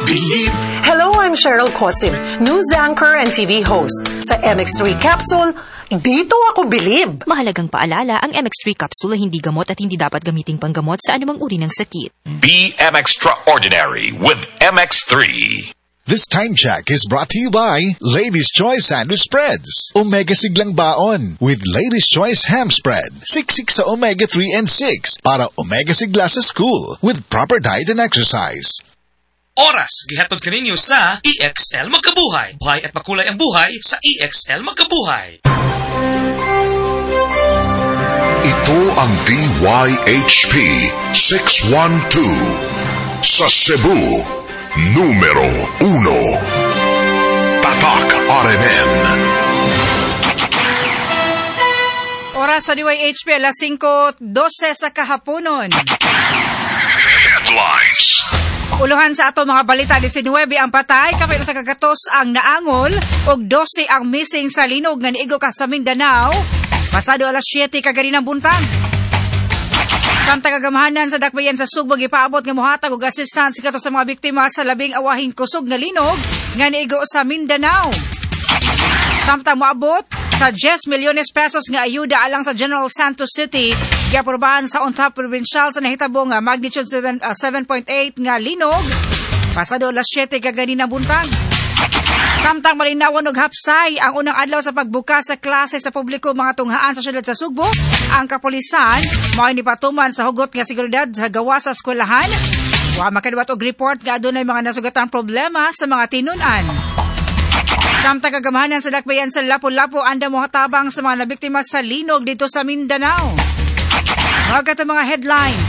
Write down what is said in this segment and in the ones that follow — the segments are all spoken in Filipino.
bilib. Hello, I'm Cheryl Cosim, news anchor and TV host. Sa MX3 Capsule, dito ako bilib. Mahalagang paalala, ang MX3 capsule ay hindi gamot at hindi dapat gamiting panggamot sa anumang uri ng sakit. BM Extraordinary with MX3. This time check is brought to you by Ladies' Choice Sandwich Spreads. Omega Siglang Baon with Ladies' Choice Ham Spread. Siksik sa Omega 3 and 6 para Omega Sigla sa school with proper diet and exercise. Oras, gihatod kaninyo sa EXL Magkabuhay. Buhay at makulay ang buhay sa EXL Magkabuhay. Ito ang DYHP 612 sa Cebu. Numero 1. Tatak RMN. Oras sa DYHP, alas 5:12 sa kahaponon. Headlines. Uluhan sa ato mga balita, 19 ang patay, kapito sa kagatos ang naangol, ug 12 ang missing sa linog nga niigo ka sa Mindanao, pasado alas 7 kaganinang buntag. Samtang kagamahanan sa dakbayan sa Subo, gipaabot nga mohatag og assistance kato sa mga biktima sa labing awahing kusog nga linog nga niigo sa Mindanao. Samtang moabot sa 10 milyones pesos nga ayuda alang sa General Santos City, giaprobahan sa UNTAP Provincial sa nahitabo nga magnitude 7.8 nga linog, pasado alas 7 kaganinang buntag. Samtang malinawan og hapsay ang unang adlaw sa pagbukas sa klase sa publiko mga tunghaan sa syudad sa Sugbo, ang kapulisan mao ni patuman sa hugot nga seguridad sa gawa sa eskwelahan. Wa makadawat og report nga adunay mga nasugatang problema sa mga tinun-an. Samtang kagamahanan sa dakbayan sa Lapu-Lapu, anda mohatabang sa mga nabiktima sa linog dito sa Mindanao. Mga mga headlines.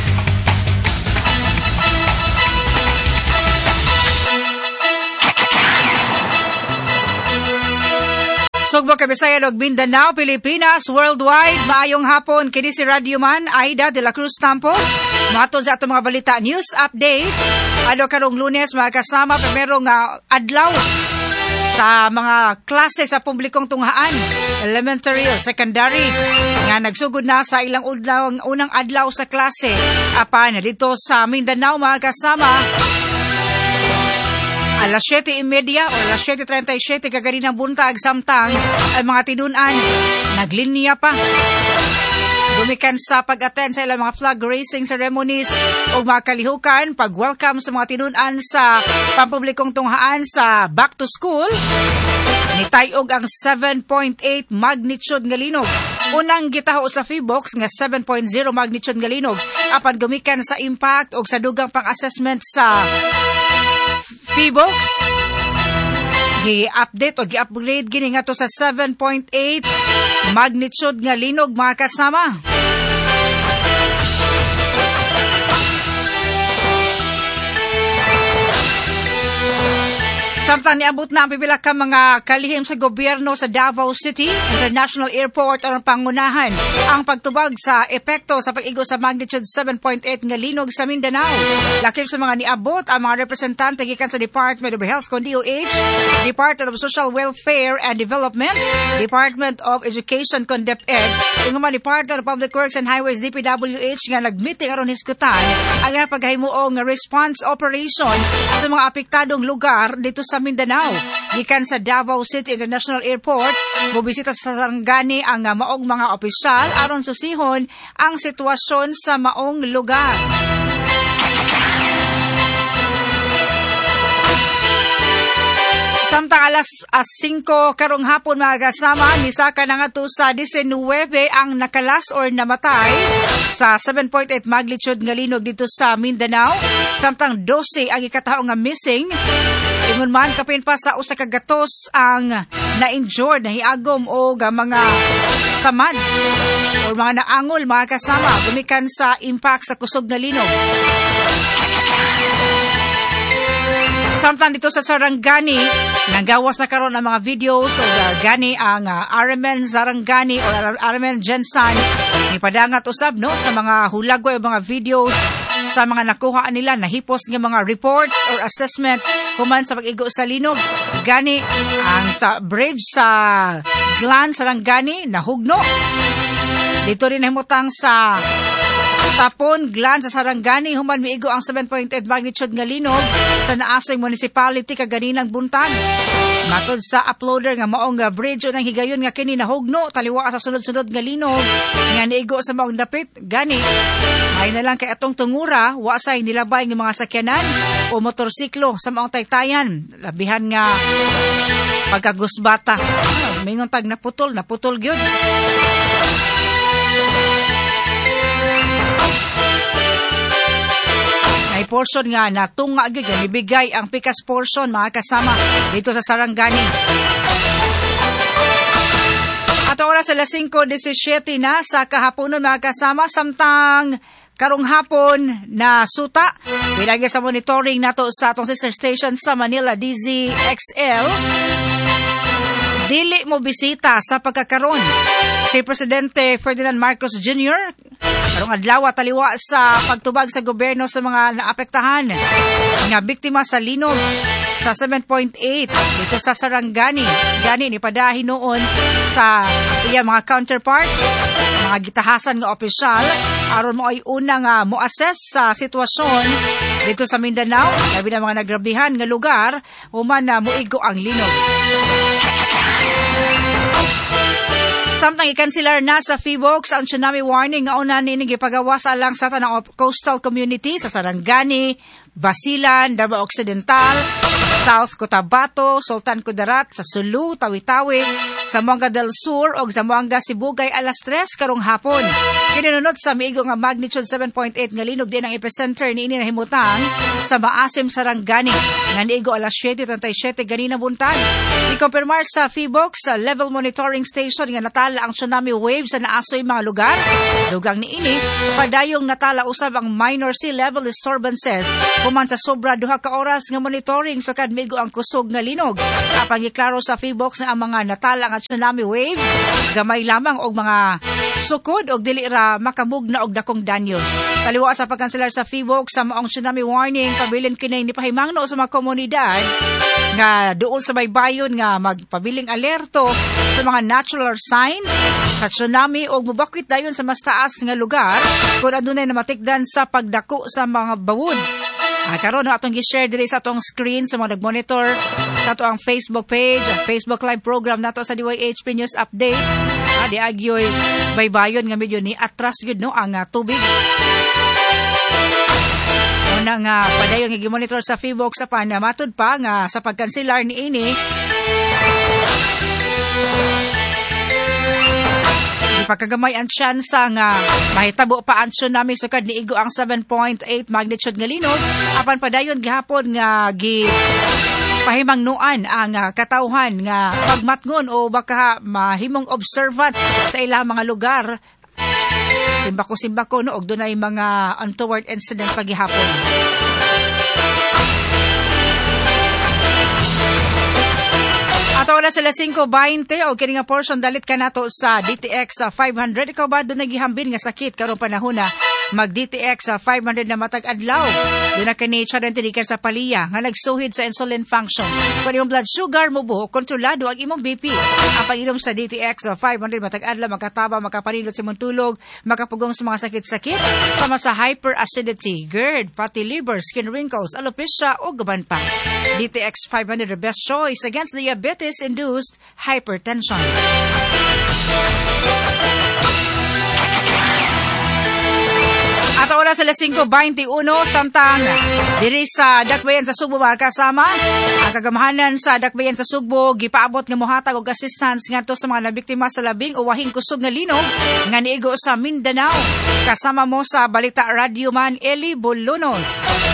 Sugbo, Kabisayan ug Mindanao, Pilipinas, worldwide, maayong hapon. Kini si Radio Man Aida de la Cruz Campos. Matod sa ato mga balita news updates. Ano karong Lunes mga kasama, primero nga adlaw sa mga klase sa publikong tunghaan, elementary o secondary, nga nagsugod na sa ilang unang adlaw sa klase. Apan dito sa Mindanao mga kasama, alas 7:30 o alas 7:37 kaganinang buntag, samtang ang mga tinunan naglinya pa. Gumikan sa pag-attend sa ilang mga flag raising ceremonies o mga kalihukan, pag-welcome sa mga tinunan sa pampublikong tunghaan sa back to school. Nitayog ang 7.8 magnitude nga linog. Unang gitaho sa Feebox nga 7.0 magnitude nga linog. Apan gumikan sa impact o sa dugang pang-assessment sa Feebox, gi-update o gi-upgrade gini nga to sa 7.8 magnitude nga linog mga kasama. Samtang niabot na ang pipila ka mga kalihim sa gobyerno sa Davao City International Airport ang pangunahan ang pagtubag sa epekto sa pag-igo sa magnitude 7.8 nga linog sa Mindanao. Lakip sa mga niabot ang mga representante gikan sa Department of Health kon DOH, Department of Social Welfare and Development, Department of Education kon DepEd, ug mga Department of Public Works and Highways DPWH nga nagmeeting aron hisgutan ang paghimuong response operation sa mga apektadong lugar dito sa Mindanao. Gikan sa Davao City International Airport, bubisita sa Sarangani ang maong mga opisyal aron susihon ang sitwasyon sa maong lugar. Samtang alas 5 karong hapon mga kasama, nisaka na nga to sa 19 ang nakalas or namatay sa 7.8 magnitude nga linog dito sa Mindanao. Samtang 12 ang ikataho nga missing. Ingon man kapin pa sa usa ka gatos ang na-injured, nahiagom o mga samad o mga naangol mga kasama gumikan sa impact sa kusog nga linog. Samtang dito sa Sarangani, nanggawas na karon ang mga videos o gani ang RMN Sarangani o RMN Gensan ni padangat usab no sa mga hulagway o mga videos sa mga nakuha nila, nahipos ng mga reports or assessment kuman sa pag-igo sa linog. Gani ang sa bridge sa Glan Sarangani nahugno. Dito rin nahimutang sa Tapon Glan sa Sarangani human miigo ang 7.8 magnitude nga linog sa Naasay Municipality kaganinang buntag. Matod sa uploader nga maong nga bridge nang higayon nga kini nahugno taliwa sa sunod-sunod nga linog nga niigo sa maong dapit gani. Ay na lang kay atong tungura wa say nilabay nga mga sakyanan o motorsiklo sa maong taytayan. Labihan nga pagkagusbata. Mingon tag naputol gyud. Ay portion nga natunga gyud nga nibigay ang pikas portion mga kasama dito sa Sarangani. At oras sa 5:17 na sa kahaponon mga kasama samtang karong hapon na suta. Bilagi sa monitoring nato sa atong sister station sa Manila DZXL. Dili mo bisita sa pagkakaron si Presidente Ferdinand Marcos Jr. Karong adlaw taliwa sa pagtubag sa gobyerno sa mga naapektahan nga biktima sa linog sa 7.8 dito sa Sarangani. Gani ni padahin noon sa iya mga counterparts, mga gitahasan nga opisyal aron mo ay unang mo-assess sa sitwasyon dito sa Mindanao. Labi na mga nagrabihan nga lugar human na muigo ang linog. Samtang ikansilar na sa Phivolcs ang tsunami warning nga una nining gipagawas alang sa tanang coastal community sa Sarangani, Basilan, Davao Occidental, South Cotabato, Sultan Kudarat, sa Sulu, Tawi-Tawi, Zamboanga del Sur o Zamboanga Sibugay alas 3 karong hapon. Kinunod sa miigo nga magnitude 7.8 nga linog din ang epicenter niini nahimutang sa Maasim, Sarangani nga niigo alas 7:37 ganina buntag. Ikompirmar sa Phivolcs sa level monitoring station nga natala ang tsunami wave sa naasoy mga lugar. Dugang niini padayong natala usab ang minor sea level disturbances human sa sobra duha ka oras nga monitoring so kad miigo ang kusog nga linog. Apang giklaro sa Phivolcs nga ang mga natala nga tsunami waves gamay lamang og mga sukod og dili ra makamugna og dakong danyos. Taliwa sa pagkanselar sa Phivolcs sa maong tsunami warning pabilin kini ni pahimangno sa mga komunidad nga duol sa baybayon nga magpabiling alerto sa mga natural signs sa tsunami o mubakwit dayon sa mas taas nga lugar kung adunay namatikdan sa pagdako sa mga bawod. Karon atong gi-share diri sa atong screen sa mga nag-monitor sa ato ang Facebook page, ang Facebook live program nato sa DYHP News Updates. Di agyoy baybayon nga medyo ni atras gyud no ang tubig. Una nga padayon nga gi-monitor sa Phivolcs sa panamatod pa nga sa pagkanselar niini. Pagkagamay ang tsansa nga mahitabo pa ang tsunami sukad niigo ang 7.8 magnitude nga linog apan padayon gihapon nga pahimangnuan ang katawhan nga pagmatngon o baka mahimong observant sa ilang mga lugar simbako no og dunay mga untoward incident pagihapon. Ato na sila 5:20 o kini nga portion dalit ka nato sa DTX 500. Ikaw ba doon nagihambin nga sakit karong panahon na mag DTX 500 na matag adlaw? Doon na kini charentinikan sa paliya nga nagsuhid sa insulin function. Kung yung blood sugar mo buhok, kontrolado ang imong BP. Ang pag-inom sa DTX 500 matag adlaw makataba, makapanilot sa tulog, makapugong sa mga sakit-sakit sama sa hyperacidity, GERD, fatty liver, skin wrinkles, alopecia o gaban pa. DTX 500 the best choice against diabetes-induced hypertension. At oras sa 5:21 samtang diri sa Dakbayan sa Sugbo mga kasama ang kagamahanan sa Dakbayan sa Sugbo gipaabot nga mohatag og assistance ngadto sa mga nabiktima sa labing uwahing kusog nga linog nga niigo sa Mindanao. Kasama mo sa Balita Radio Man Eli Bulunos.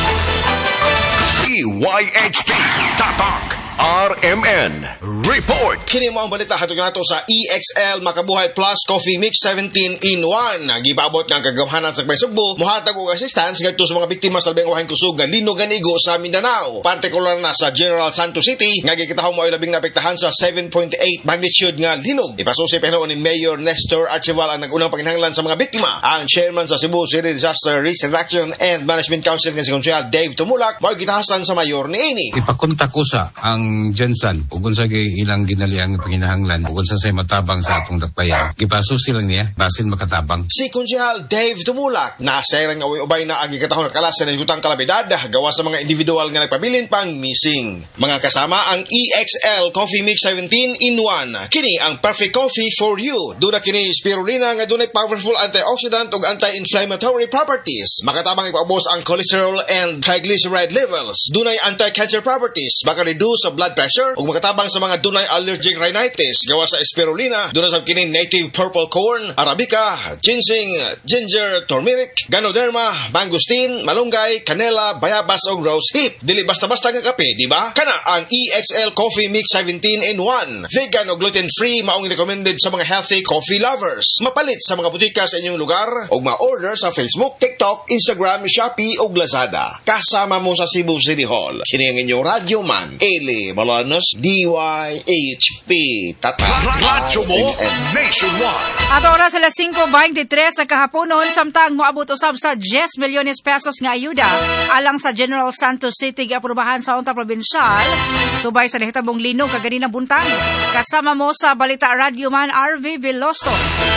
DYHP Tatak RMN Report. Kini mo ang balita hatod nato sa EXL Makabuhay Plus Coffee Mix 17-in-1. Gibabot nga kagamahanan sa Sugbo mohatag og assistance ngadto sa mga biktima sa labing uwahing kusog nga linog nga niigo sa Mindanao. Partikular na sa General Santos City nga gikitahom mo ay labing naapektahan sa 7.8 magnitude nga linog. Ipasusi pa ni Mayor Nestor Archival ang nagunang panginahanglan sa mga biktima. Ang chairman sa Cebu City Disaster Risk Reduction and Management Council nga si Konsehal Dave Tumulak mao gitahasan sa mayor niini. Ipakontak ko sa ang ang Jensen ug unsa gay ilang ginaliang panginahanglan ug unsa say matabang sa atong dakbayan. Gipaso sila niya basin makatabang. Si Konsehal Dave Tumulak na sayrang away-ubay na ang gikatahon kalas sa nagutang kalabidad gawa sa mga individual nga nagpabilin pang missing. Mga kasama ang EXL Coffee Mix 17 in 1. Kini ang perfect coffee for you. Duna kini spirulina nga dunay powerful antioxidant ug anti-inflammatory properties. Makatabang ipaubos ang cholesterol and triglyceride levels. Dunay anti-cancer properties, maka-reduce sa blood pressure ug makatabang sa mga dunay allergic rhinitis. Gawa sa spirulina, duna sa kini native purple corn, arabica, ginseng, ginger, turmeric, ganoderma, mangosteen, malunggay, canela, bayabas ug rose hip. Dili basta-basta nga kape, di ba? Kana ang EXL Coffee Mix 17 in 1. Vegan o gluten-free maong recommended sa mga healthy coffee lovers. Mapalit sa mga butika sa inyong lugar ug ma-order sa Facebook, TikTok, Instagram, Shopee ug Lazada. Kasama mo sa Cebu City Hall. Sini ang inyong radyo man, Eli Balanos, DYHP, Radyo mo nationwide. At oras alas 5:23 sa kahaponon, samtang moabot usab sa 10 milyones pesos nga ayuda alang sa General Santos City giaprubahan sa unta probinsyal, subay sa nahitabong linog kagani na buntag. Kasama mo sa Balita Radio Man, RV Veloso.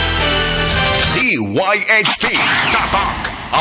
DYHP Tatak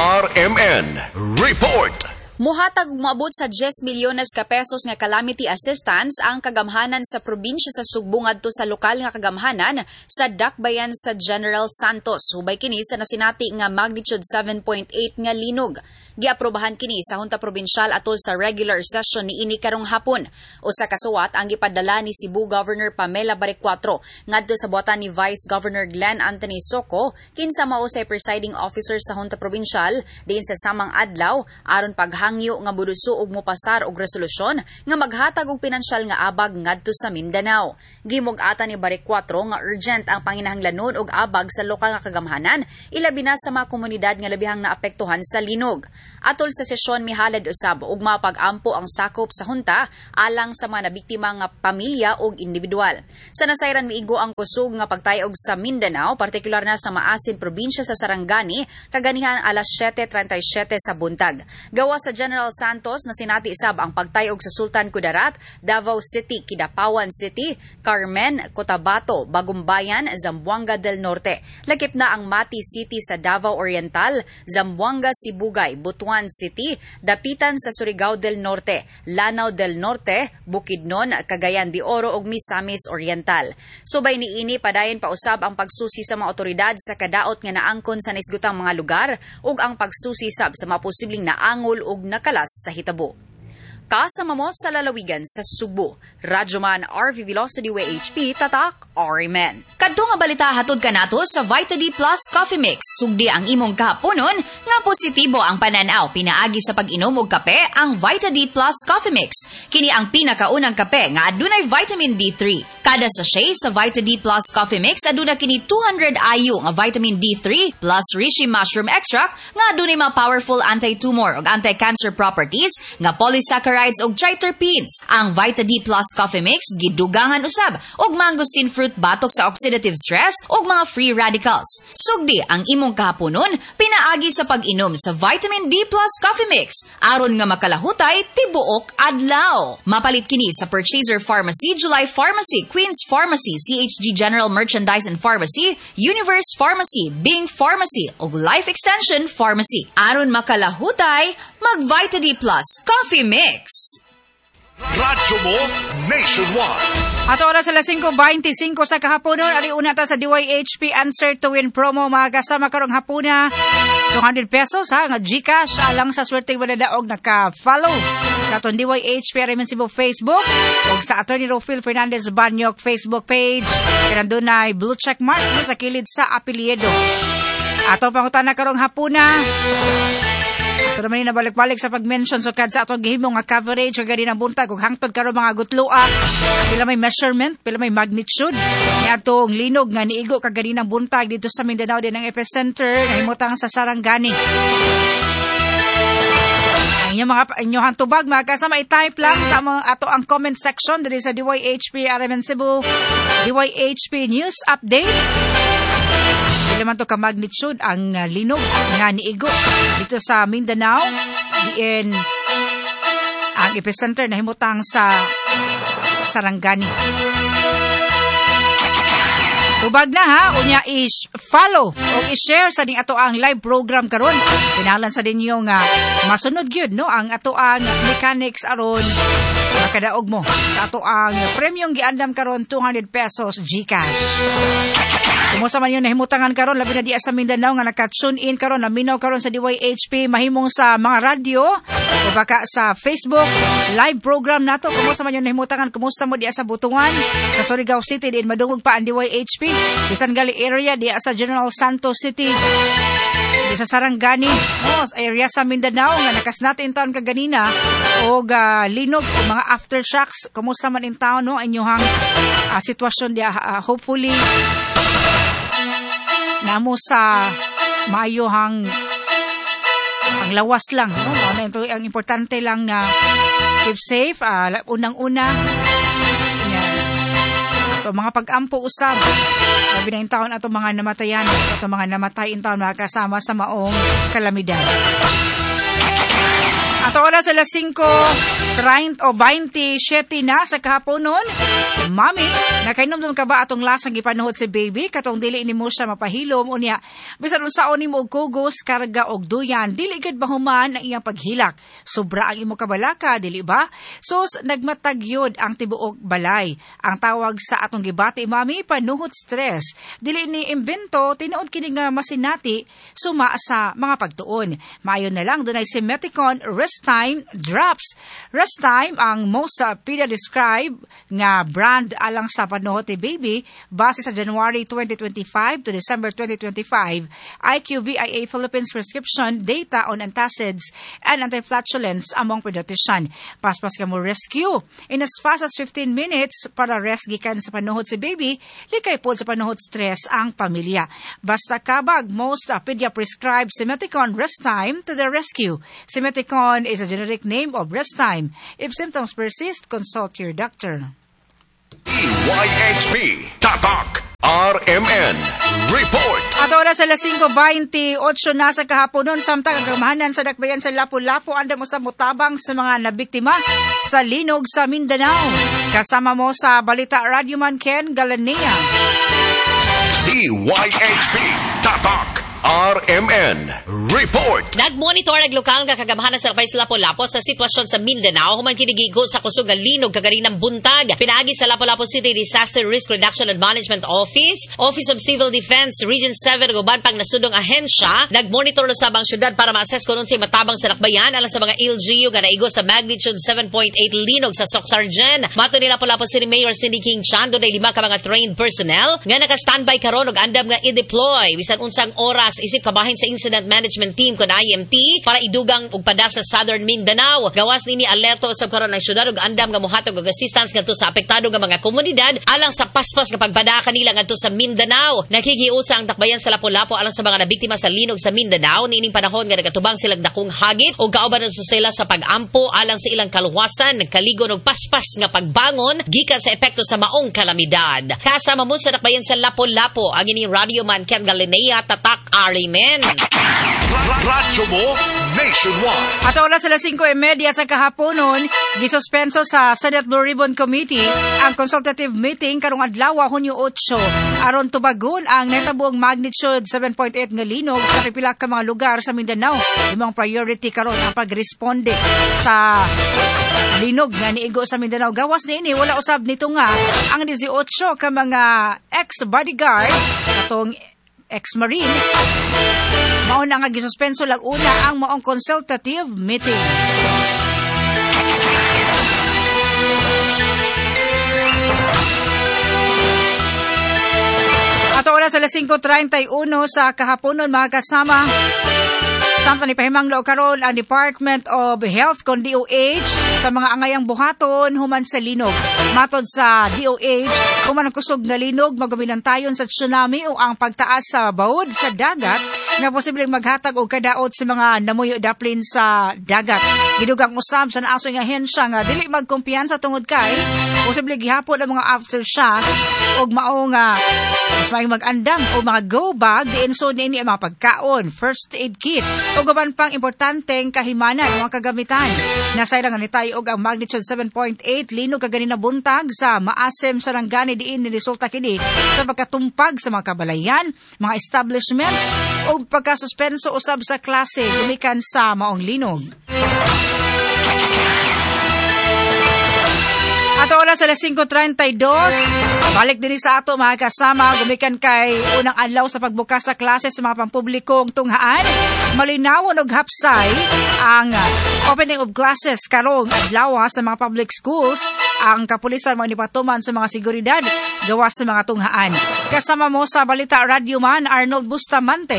RMN Report. Muhatag moabot sa 10 milyones ka pesos nga calamity assistance ang kagamhanan sa probinsya sa Sugbo ngadto sa lokal nga kagamhanan sa dakbayan sa General Santos. Hubay kini sa nasinati nga magnitude 7.8 nga linog. Giaprobahan kini sa Hunta Probinsyal atol sa regular session niini karong hapon. Usa ka suwat ang gipadala ni Cebu Governor Pamela Baricuatro ngadto sa buhatan ni Vice Governor Glenn Anthony Soco kinsa mao say presiding officer sa Hunta Probinsyal diin sa samang adlaw aron paghangyo nga buduso og mopasar og resolusyon nga maghatag og pinansyal nga abag ngadto sa Mindanao. Gimug-ata ni Baricuatro nga urgent ang panginahanglanon og abag sa lokal nga kagamhanan ilabi na sa mga komunidad nga labihang naapektuhan sa linog. Atol sa sesyon mihalad usab ug mapag-ampo ang sakop sa hunta alang sa mga nabiktima nga pamilya ug individual. Sa nasayran miigo ang kusog nga pagtayog sa Mindanao, partikular na sa maasin probinsya sa Sarangani, kaganihan alas 7:37 sa buntag. Gawa sa General Santos na sinati isab ang pagtayog sa Sultan Kudarat, Davao City, Kidapawan City, Carmen, Cotabato, Bagumbayan, Zamboanga del Norte. Lagip na ang Mati City sa Davao Oriental, Zamboanga, Sibugay, Butuan City, dapitan sa Surigao del Norte, Lanao del Norte, Bukidnon, Cagayan de Oro ug Misamis Oriental. Subay niini padayon pa usab ang pagsusi sa mga otoridad sa kadaot nga naangkon sa naisgutang mga lugar ug ang pagsusi sab sa mga posibleng naangol ug nakalas sa hitabo. Kasama mo sa lalawigan sa Sugbo. Radyoman RV Velocity WHP Tatak RMN. Kadto nga balita hatod kanato sa Vita D Plus Coffee Mix. Sugdi ang imong kahaponon nga positibo ang pananaw pinaagi sa pag-inom og kape ang Vita D Plus Coffee Mix. Kini ang pinakaunang kape nga adunay vitamin D3. Kada sachet sa Vita D Plus Coffee Mix aduna kini 200 IU nga vitamin D3 plus reishi mushroom extract nga adunay mga powerful anti-tumor ug anti-cancer properties nga polysaccharides ug triterpenes. Ang Vita D Plus Coffee Mix gidugangan usab og mangosteen fruit batok sa oxidative stress ug mga free radicals. Sugdi ang imong kahaponon pinaagi sa pag-inom sa Vitamin D Plus Coffee Mix aron nga makalahutay tibuok adlaw. Mapalit kini sa Purchaser Pharmacy, July Pharmacy, Queen's Pharmacy, CHG General Merchandise and Pharmacy, Universe Pharmacy, Bing Pharmacy ug Life Extension Pharmacy. Aron makalahutay, mag Vita D Plus Coffee Mix. Radyo mo nationwide. At oras alas 5:25 sa kahaponon, aliuna ta sa DYHP Answer to Win promo mga kasama karong hapuna. 200 pesos ha, nga GCash alang sa swerteng manadaog naka-follow sa atong DYHP RMN Cebu Facebook o sa Attorney Rofil Fernandez Banyok Facebook page. Kaya nandun ay blue check mark sa kilid sa apelyido. Ato pangutana karong hapuna. Ito naman yung nabalik-balik sa pag-mention so kad sa atong gihimo nga coverage o gani ng buntag ug hangtod karon mga gutlua. Pila may measurement, pila may magnitude. Ni atong linog nga niigo kag gani ng buntag dito sa Mindanao din ang epicenter nahimutang sa Sarangani. Inyong tubag mga kasama i-type lang sa ato ang comment section dito sa DYHP RMN Cebu DYHP News Updates. Hindi naman to ka-magnitude ang linog nga niigo dito sa Mindanao. Diin ang epicenter na himutang sa Sarangani. Ubag na ha, unya i-follow o i-share sa ding ato ang live program karon. Pinahalan sa dinyo nga masunod gyud no ang ato ang mechanics aron makadaog mo sa ato ang premium giandam karon 200 pesos GCash. Kumusta man yun nahimutangan karon labi na di sa Mindanao nga naka-tune in karon naminaw karon sa DYHP mahimong sa mga radyo o baka sa Facebook live program nato. Kumusta man yun nahimutangan, kumusta mo di sa Butuan, sa Surigao City di madungog pa ang DYHP. Bisan gali area di sa General Santos City, di sa Sarangani, area sa Mindanao nga nakas natin taon kaganina o linog o mga aftershocks. Kumusta man in taon no inyong sitwasyon di hopefully namo sa maayohang ang lawas lang no. Ano ito ang importante lang na keep safe, unang-una ito mga pag-ampo usab labi na yung taon ato mga namatayan ato mga namatay in taon makasama sa maong kalamidad. Ato oras sa 5:30 o 27 na sa kahapon nun. Mami, nakainom ka ba atong lasang gipanuhod si baby? Katong dili ni mo siya mapahilom unya. Bisan unsaon nimo og kugos, karga og duyan, dili gid bahuman ang iyang paghilak. Sobra ang imo kabalaka, dili ba? Sus nagmatagyod ang tibuok balay. Ang tawag sa atong gibati mami panuhod stress. Dili ni imbento tinuod kini nga masinati suma sa mga pagtuon. Maayo na lang dunay si Meticon Restime Drops. Restime ang most describe nga brand alang sa panuhot ni baby base sa January 2025 to December 2025 IQVIA Philippines prescription data on antacids and antiflatulence among pediatrician. Paspas ka mo rescue in as fast as 15 minutes para rest gikan sa panuhot si baby, likay po sa panuhot stress ang pamilya. Basta kabag most pedia prescribed Simeticon Restime to the rescue. Simeticon is a generic name of Restime. If symptoms persist, consult your doctor. DYHP Tatak RMN Report. At oras sa 5:28 na sa kahapon nun, samtang agamahanan sa dakbayan sa Lapu-Lapu, anda mo sa mutabang sa mga nabiktima sa linog sa Mindanao. Kasama mo sa Balita Radyoman Ken Galanea. DYHP Tatak RMN Report. Nagmonitor ang lokal nga kagamahanan sa País Lapu-Lapu sa sitwasyon sa Mindanao human kinigigo sa kusog nga linog kaganinang buntag. Pinaagi sa Lapu-Lapu City Disaster Risk Reduction and Management Office, Office of Civil Defense Region 7 guban pang nasudong ahensya, nagmonitor na sabang syudad para ma-assess kung si matabang sa lakbayan alang sa mga LGU nga naigo sa magnitude 7.8 linog sa Socsargen. Mato ni Lapu-Lapu City Mayor Cindy King Chan doon ay 5 ka mga trained personnel nga naka-standby karon og andam nga i-deploy bisan unsang oras isip kabahin sa Incident Management Team kon IMT para idugang og pada sa Southern Mindanao. Gawas nini alerto usab karon ang syudad og andam nga mohatag og assistance ngadto sa apektado nga mga komunidad alang sa paspas nga pagpada kanila ngadto sa Mindanao. Nakikiusa ang dakbayan sa Lapu-Lapu alang sa mga nabiktima sa linog sa Mindanao niining panahon nga nagatubang silang dakong hagit o kauban sa sila sa pag-ampo alang sa ilang kaluwasan, kaligon og paspas nga pagbangon gikan sa epekto sa maong kalamidad. Kasama mo sa dakbayan sa Lapu-Lapu ang ini Radio Man Ken Galanea Tatak RMN. Radyo mo nationwide. At oras sa 5:30 sa kahaponon, gisuspenso sa Senate Blue Ribbon Committee ang consultative meeting karong adlaw Hunyo 8 aron tubagon ang netabuong magnitude 7.8 nga linog sa pipila ka mga lugar sa Mindanao. Imong priority karon ang pagresponde sa linog nga niigo sa Mindanao. Gawas niini wala usab nito nga ang 18 ka mga ex-bodyguard katong ex-marine mauna nga gisuspenso lang una ang maong consultative meeting. At oras sa 5:31 sa kahaponon mga kasama, samtang ipahimang loob karon ang Department of Health kon DOH sa mga angayang buhaton human sa linog. Matod sa DOH, human ang kusog nga linog magaminantayon sa tsunami o ang pagtaas sa bawod sa dagat nga posibleng maghatag og kadaot sa mga namuyo daplin sa dagat. Gidugang usab sa naaso nga ahensya nga dili magkumpiyansa tungod kay posible gihapon ang mga aftershocks og mao nga mas may mag-andam o mga go bag diin so nini ang mga pagkaon, first aid kit o gaban pang importanteng kahimanan ng mga kagamitan. Nasay lang nitay og ang magnitude 7.8 linog kaganin na buntag sa Maasem Sarangani diin ni resulta kini sa pagkatumpag sa mga kabalayan, mga establishments o pagkasuspenso usab sa klase gumikan sa maong linog. Ato oras sa 5:32, balik din sa ato mga kasama, gumikan kay unang adlaw sa pagbukas sa klase sa mga pampublikong tunghaan. Malinawon og hapsay ang opening of classes karong adlaw sa mga public schools. Ang kapulisan mga nipatuman sa mga seguridad gawas sa mga tunghaan. Kasama mo sa Balita Radio Man, Arnold Bustamante.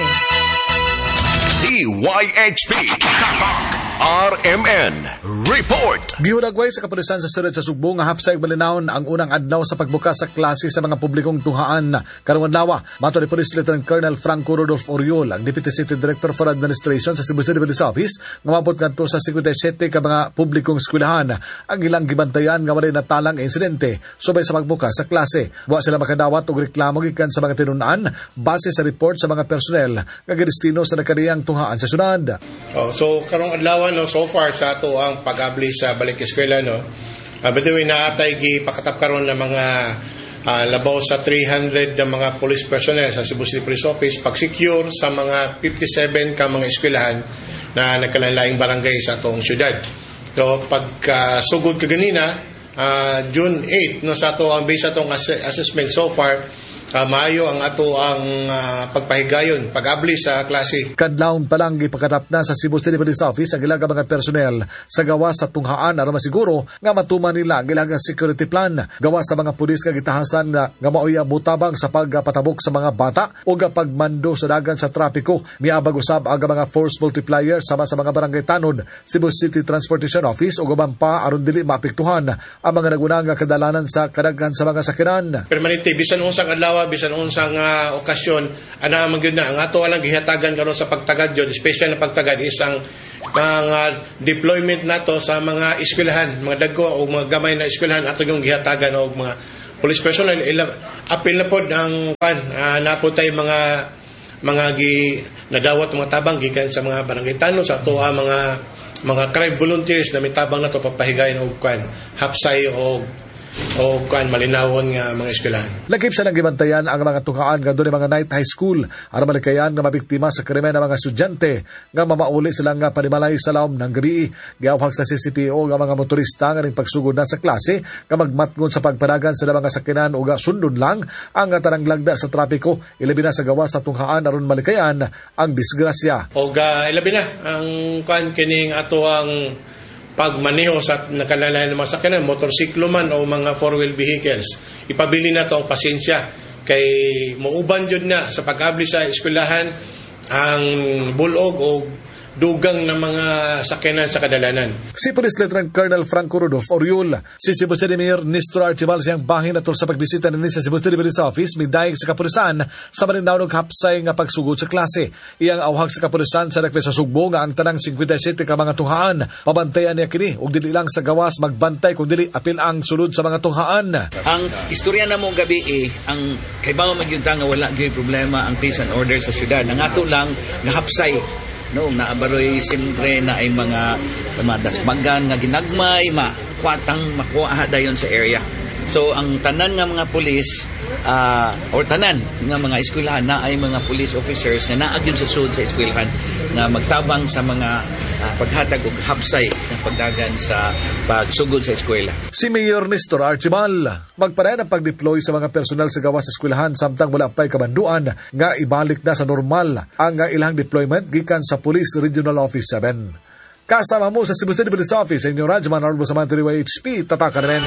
DYHP Tatak RMN Report. Gihulagway sa kapulisan sa Sirad sa Sugbo nga hapsay malinawon ang unang adlaw sa pagbukas sa klase sa mga publikong tunghaan karong adlaw. Mato ni Police Lieutenant Colonel Franco Rodolfo Oriol, ang Deputy City Director for Administration sa Cebu City Police Office, nga mabot ngadto sa 57 ka mga publikong eskwelahan ang ilang gibantayan nga walay natalang insidente subay sa pagbukas sa klase. Wa sila makadawat og reklamo gikan sa mga tinun-an base sa report sa mga personnel nga gidestino sa nakaniyang tunghaan sa sunod. So karong adlaw so far sa ato ang pag-abli sa balik eskwela bituin na atay gipakatap karon ng mga labaw sa 300 na mga police personnel sa Cebu City Police Office pag-secure sa mga 57 ka mga eskwelahan na nagkalain-laing barangay sa atong syudad. So pagkasugod kaganina June 8 sa ato ang base atong assessment so far maayo ang ato ang pagpahigayon, pag-abli sa klase. Kadlawon pa lang gipakatap na sa Cebu City Police Office ang ilang mga personnel sa gawas sa tunghaan aron masiguro nga matuman nila ang ilang security plan. Gawas sa mga pulis nga gitahasan nga maoy mutabang sa pagpatabok sa mga bata o pagmando sa dagan sa trapiko. Miabag usab ang mga force multiplier sama sa mga barangay tanod, Cebu City Transportation Office o gaban pa aron dili maapektuhan ang mga nagunang kadalanan sa kadaghan sa mga sakyanan. Permanente bisan unsang adlaw bisan unsang okasyon ana magyud na ang ato lang gihatagan karon sa pagtagad jud, special na pagtagad isang mga deployment nato sa mga eskwelahan, mga dagko o mga gamay na eskwelahan ato yung gihatagan og mga police personnel. Apil na pod ang naputay mga nadawat mga tabang gikan sa mga barangay tanod sa ato mga crime volunteers na mitabang nato papahigayon og hapsay o malinawon nga mga eskwelahan. Lagip sa nagibantayan ang mga tunghaan nga doon mga night high school aron malikayan nga mabiktima sa krimen ng mga estudyante nga mamauli sila nga panimalay sa laom ng gabi. Giawhag sa CCPO nga mga motorista nga ning pagsugod na sa klase nga magmatngon sa pagpanagan sa mga sakyanan ug sundon lang ang tanang lagda sa trapiko ilabi na sa gawas sa tunghaan aron malikayan ang disgrasya. Og ilabi na ang kining ato ang pagmaneho sa nakalalayan ng mga sakyanan, motorsiklo man o mga four-wheel vehicles. Ipabili na to ang pasensya kay muuban jud na sa pag-abli sa eskwelahan ang bulog o dugang ng mga sakyanan sa kadalanan. Si Police Lieutenant Colonel Franco Rodolfo Oriol, si Cebu City Mayor Nestor Archibald siyang bahin atol sa pagbisita ni sa Cebu City Police Office midayeg sa kapulisan sa malinawon og hapsay nga pagsugod sa klase. Iyang awhag sa kapulisan sa dakpay sa Sugbo nga ang tanang 57 ka mga tunghaan pabantayan niya kini ug dili lang sa gawas magbantay kun dili apil ang sulod sa mga tunghaan. Ang istorya namo gabi ang kay bawo magyunta nga wala gyud problema ang peace and order sa syudad. Ang ato lang nga hapsay naabaroy siyempre na ay mga dasbagan nga ginagmay makwatang makuha dayon sa area. So ang tanan nga mga pulis or tanan nga mga eskwelahan na ay mga police officers nga naagyon sa sud sa eskwelahan nga magtabang sa mga paghatag og hapsay ng pagdagan sa pagsugod sa eskwela. Si Mayor Nestor Archibald magpadayon ang pag-deploy sa mga personal sa gawas sa eskwelahan samtang wala pay kabanduan nga ibalik na sa normal ang ilang deployment gikan sa Police Regional Office 7. Kasama mo sa Cebu City Police Office sa inyong Radyoman Arnold Bustamante DYHP Tatak RMN.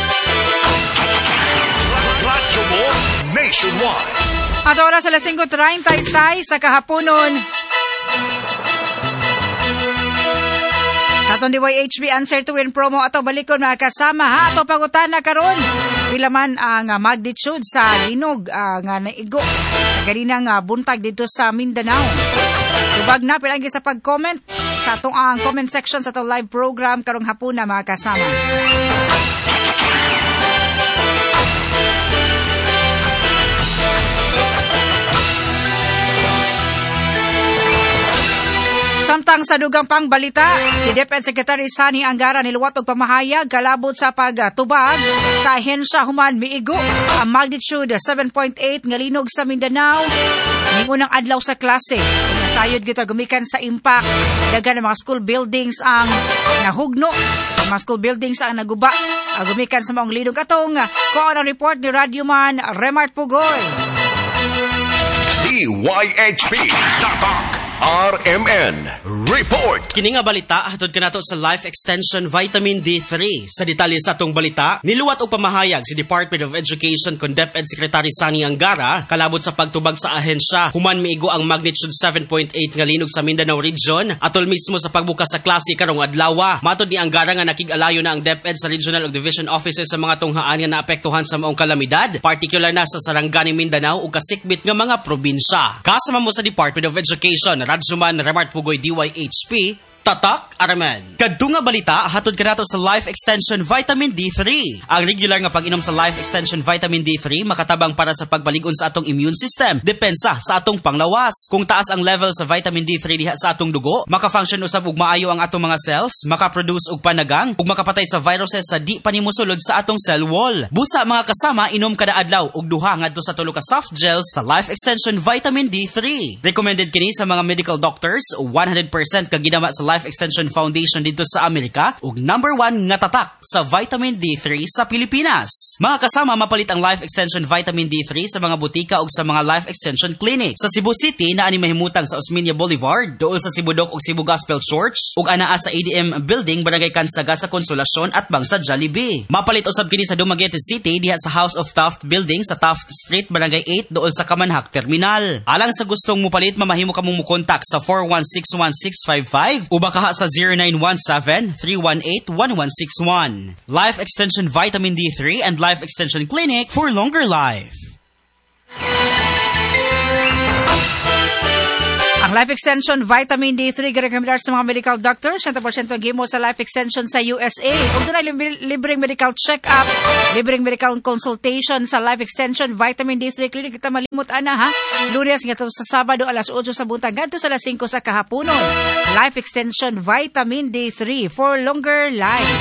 Radyo mo nationwide. At oras sa 5:36 sa kahaponon. Sa atong DYHB Answer to Win promo ato balikon mga kasama ha. Ato pangutana karon. Pila man ang magnitude sa linog nga naigo. Ganina nga buntag dito sa Mindanao. Tubag na pilagi sa pag-comment sa atong ang comment section sa atong live program karong hapon na mga kasama. Samtang sa dugang pang balita, si DepEd Secretary Sani Angara niluwat og pamahayag kalabot sa pagtubag sa ahensya human miigo ang magnitude 7.8 nga linog sa Mindanao ning unang adlaw sa klase. Nasayod kita gumikan sa impact dagan ng mga school buildings ang nahugno, mga school buildings ang naguba. Gumikan sa maong linog atong kuha ang report ni Radyoman Remart Pugoy. DYHP Tatak RMN Report. Kini nga balita hatod kanato sa Life Extension Vitamin D3. Sa detalye sa atong balita, niluwat og pamahayag si Department of Education kon DepEd Secretary Sani Angara kalabot sa pagtubag sa ahensya human miigo ang magnitude 7.8 nga linog sa Mindanao Region atol mismo sa pagbukas sa klase karong adlaw. Matod ni Angara nga nakig-alayo na ang DepEd sa regional ug division offices sa mga tunghaan nga naapektuhan sa maong kalamidad, particular na sa Sarangani, Mindanao ug kasikbit nga mga probinsya. Kasama mo sa Department of Education Radyoman Remart Pugoy, DYHP Tatak Araman. Kadto nga balita hatod kanato sa Life Extension Vitamin D3. Ang regular nga pag-inom sa Life Extension Vitamin D3 makatabang para sa pagbalig-on sa atong immune system, depensa sa atong panglawas. Kung taas ang level sa vitamin D3 diha sa atong dugo, maka-function usab og maayo ang atong mga cells, maka-produce og panagang ug makapatay sa viruses sa di pa nimusulod sa atong cell wall. Busa mga kasama, inom kada adlaw og duha ngadto sa 3 ka soft gels sa Life Extension Vitamin D3. Recommended kini sa mga medical doctors, 100% kaginama sa Life Extension Foundation dito sa Amerika ug number 1 nga tatak sa vitamin D3 sa Pilipinas. Mga kasama, mapalit ang Life Extension Vitamin D3 sa mga butika ug sa mga Life Extension Clinic. Sa Cebu City, naani mahimutang sa Osmeña Boulevard, dool sa Cebu Doc ug Cebu Gospel Church ug anaa sa ADM Building, Barangay Kansaga sa Konsolasyon at Bangsa Jollibee. Mapalit usab kini sa Dumaguete City diha sa House of Taft Building sa Taft Street, Barangay 8, dool sa Kamanhak Terminal. Alang sa gustong mupalit, mamahimo ka mong mukontak sa 4161655 o baka sa 0917-318-1161. Life Extension Vitamin D3 and Life Extension Clinic for longer life. Ang Life Extension Vitamin D3 girekomendar sa mga medical doctors, 100% gimo sa Life Extension sa USA. Ug dunay libreng medical check-up, libreng medical consultation sa Life Extension Vitamin D3 Clinic. Kita malimot ana ha. Lunes ngadto sa Sabado alas 8 sa buntag ngadto sa alas 5 sa kahaponon. Life Extension Vitamin D3 for longer life.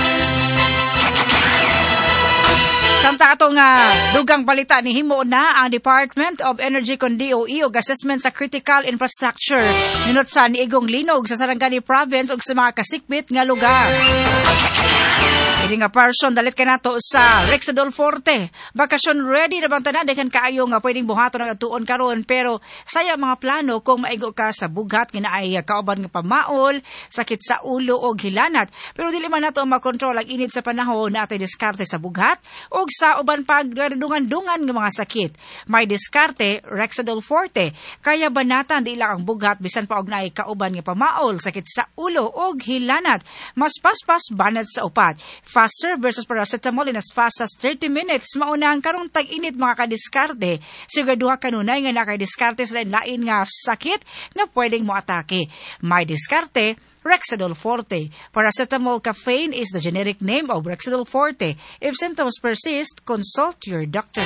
Samtang atong dugang balita ni himo na ang Department of Energy kon DOE og assessment sa critical infrastructure ninot sa niigong linog sa Sarangani Province ug sa mga kasikbit nga lugar. Ini nga person dalit ka nato sa Rexedol Forte. Bakasyon ready na bang tanan dekan kaayo nga pwedeng buhaton ang atuon karon, pero saya mga plano kung maigo ka sa bughat nga naay kauban nga pamaol, sakit sa ulo og hilanat. Pero dili man nato makontrol ang init sa panahon na atay diskarte sa bughat ug sa uban pag dungan-dungan nga mga sakit. May diskarte Rexedol Forte kaya banatan di lang ang bughat bisan pa og naay kauban nga pamaol, sakit sa ulo og hilanat. Mas paspas banat sa upat. Faster versus paracetamol in as fast as 30 minutes. Mauna ang karong tag-init mga kadiskarte. Siguraduha kanunay nga nakadiskarte sa lain nga sakit nga pwedeng mo atake. May diskarte Rexedol Forte. Paracetamol caffeine is the generic name of Rexedol Forte. If symptoms persist, consult your doctor.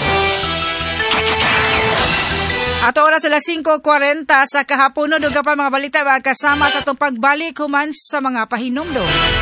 Ato oras sila 5:40 sa kahaponon. Duga pa mga balita kasama sa itong pagbalik human sa mga pahinumdum.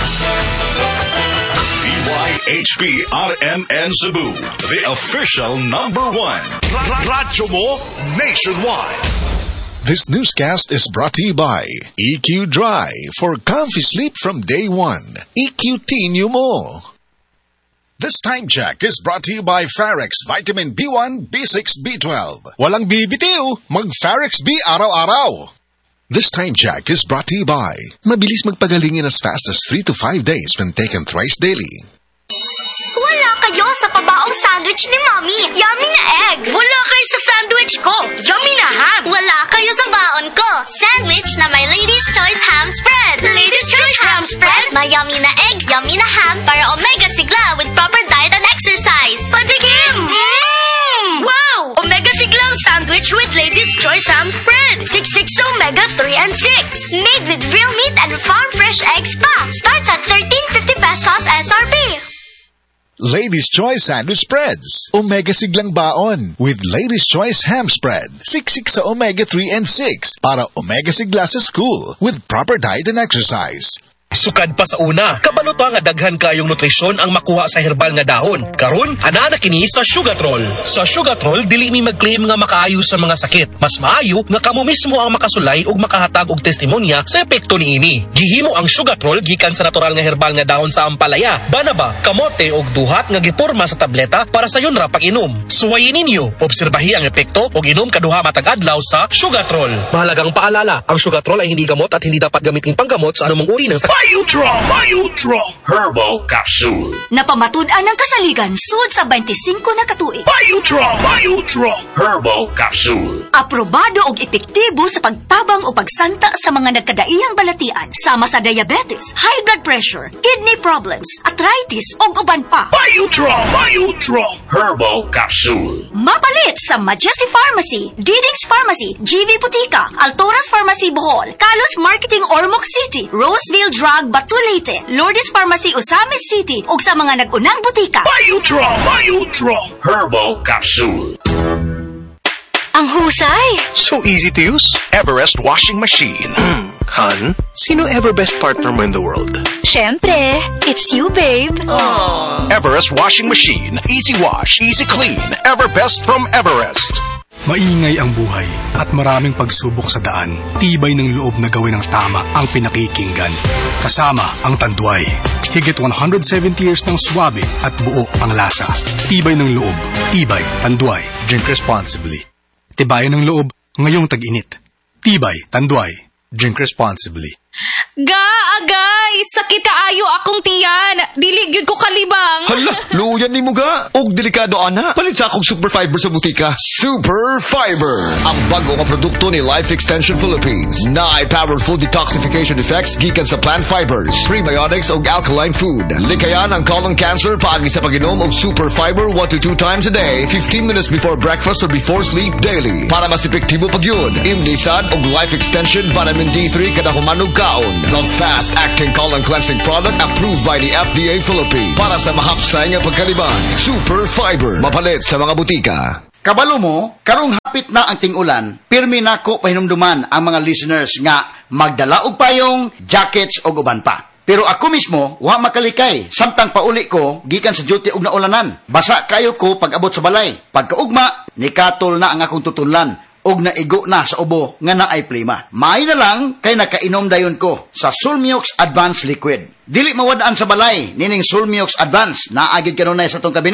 DYHP RMN Cebu, the official number 1. Radyo mo nationwide. This newscast is brought to you by EQ Dry for comfy sleep from day one. EQT nyo mo. This time check is brought to you by Farex Vitamin B1, B6, B12. Walang bibitiw, mag-Farex B araw-araw. This time check is brought to you by mabilis magpagalingin as fast as 3 to 5 days when taken thrice daily. Wala kayo sa pabaong sandwich ni Mommy. Yummy na egg. Wala kayo sa sandwich ko. Yummy na ham. Wala kayo sa baon ko. Sandwich na may Lady's Choice Ham Spread. Lady's Choice Ham spread, may yummy na egg, yummy na ham para omega sigla with proper diet and exercise. Patikim! Wow! Omega siglang sandwich with Ladies' Choice ham spread. 66 omega 3 and 6. Made with real meat and farm fresh eggs pa. Starts at 13.50 pesos SRP. Ladies' Choice Sandwich Spreads. Omega siglang baon with Ladies' Choice Ham Spread. 66 sa omega 3 and 6 para omega sigla sa school with proper diet and exercise. Sukad pa sa una, kabalo to nga daghan kayong nutrisyon ang makuha sa herbal nga dahon. Karon, ana na kini sa Sugatrol. Sa Sugatrol, dili mi mag-claim nga makaayo sa mga sakit. Mas maayo nga kamo mismo ang makasulay ug makahatag og testimonya sa epekto niini. Gihimo ang Sugatrol gikan sa natural nga herbal nga dahon sa ampalaya, banaba, kamote ug duhat nga giporma sa tableta para sa yun ra pag-inom. Suwayin ninyo, obserbahi ang epekto ug inom kaduha matag adlaw sa Sugatrol. Mahalagang paalala, ang Sugatrol ay hindi gamot at hindi dapat gamitin panggamot sa anumang uri ng sakit. Bayutro Herbal Capsule. Napamatud-an ng kasaligan sud sa 25 na katuig. Bayutro Herbal Capsule. Aprobado og epektibo sa pagtabang o pagsanta sa mga nagkadaiyang balatian sama sa diabetes, high blood pressure, kidney problems, arthritis ug uban pa. Bayutro Herbal Capsule. Mapalit sa Majesty Pharmacy, Diding's Pharmacy, GV Butika, Altoras Pharmacy Bohol, Kalos Marketing Ormoc City, Roseville Drug Batulite, Lourdes Pharmacy Osamis City ug sa mga nag-unang butika. Bayutro Herbal Capsule. Ang husay! So easy to use. Everest washing machine. Han, sino ever best partner mo in the world? Syempre, it's you, babe. Everest washing machine. Easy wash, easy clean. Everbest from Everest. Maingay ang buhay at maraming pagsubok sa daan. Tibay ng loob na gawin ang tama ang pinakikinggan. Kasama ang Tanduay. Higit 170 years ng swabe at buo ang lasa. Tibay ng loob. Tibay, Tanduay. Drink responsibly. Tibayan ng loob ngayong tag-init. Tibay, Tanduay. Drink responsibly. Agay! Sakit kaayo akong tiyan! Dili gyud ko kalibang! Hala! Luyan ni mo ga! Og delikado ana! Palit sa akong Super Fiber sa butika! Super Fiber, ang bago nga produkto ni Life Extension Philippines. Na powerful detoxification effects gikan sa plant fibers, prebiotics ug alkaline food. Likayan ang colon cancer paagi sa pag-inom og Super Fiber 1 to 2 times a day, 15 minutes before breakfast or before sleep daily. Para mas epektibo pagyud, imnisad og Life Extension Vitamin D3 kada humanog kaon. The fast-acting colon cleansing product approved by the FDA Philippines. Para sa mahapsay nga pagkaliban, Super Fiber, mapalit sa mga butika. Kabalo mo, karong hapit na ang ting-ulan, pirmi nako pahinumduman ang mga listeners nga magdala og payong, jackets o uban pa. Pero ako mismo, wa makalikay. Samtang pauli ko, gikan sa duty og naulanan. Basa kayo ko pag-abot sa balay. Pagkaugma, nikatol na ang akong tutunlan. Og naigo na sa ubo nga naay plima. Maay na lang kay nakainom dayon ko sa Sulmiox Advanced Liquid. Dili mawadaan sa balay, nining Sulmiox Advanced, naagid kanunay sa tong kabinet.